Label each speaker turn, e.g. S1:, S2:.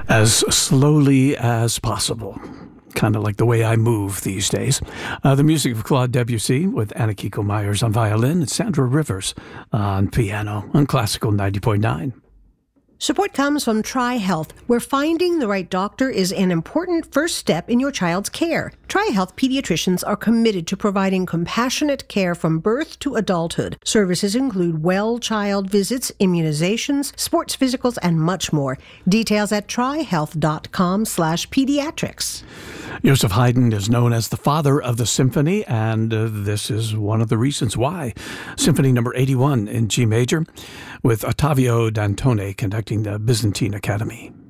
S1: as slowly as possible. Kind of like the way I move these days. The music of Claude Debussy with Anna-Kiko Myers on violin and Sandra Rivers on piano on Classical 90.9.
S2: Support comes from TriHealth, where finding the right doctor is an important first step in your child's care. TriHealth pediatricians are committed to providing compassionate care from birth to adulthood. Services include well child visits, immunizations, sports physicals, and much more. Details at trihealth.com/pediatrics.
S1: Joseph Haydn is known as the father of the symphony, and this is one of the reasons why. Symphony number 81 in G major, with Ottavio Dantone conducting the Byzantine Academy.